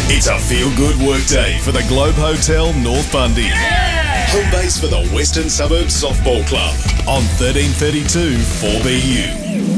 It's a feel-good workday for the Globe Hotel North Bundy. Home base for the Western Suburbs Softball Club on 1332 4BU.